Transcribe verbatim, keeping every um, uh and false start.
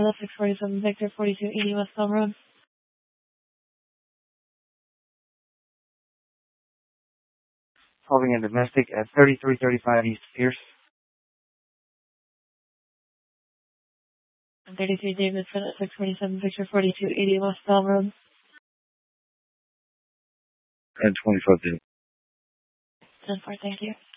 six forty-seven Victor, forty-two eighty West Bell Road. Solving a domestic at thirty-three thirty-five East Pierce. thirty-three Davidson at six forty-seven Victor, forty-two eighty West Bell Road. And twenty-five David. ten four, thank you.